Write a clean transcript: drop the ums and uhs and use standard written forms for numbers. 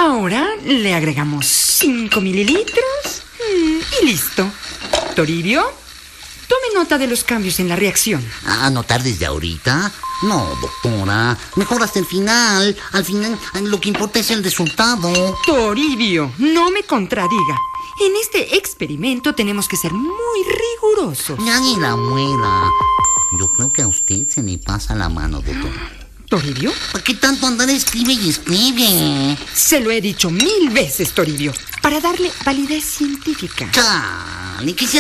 Ahora le agregamos 5 mililitros y listo. Toribio, tome nota de los cambios en la reacción. ¿Anotar desde ahorita? No, doctora. Mejor hasta el final. Al final, lo que importa es el resultado. Toribio, no me contradiga. En este experimento tenemos que ser muy rigurosos. Ya ni la muela. Yo creo que a usted se le pasa la mano, doctor. ¿Toribio? ¿Para qué tanto andar escribe y escribe? Se lo he dicho 1000 veces, Toribio, para darle validez científica. Chale, que se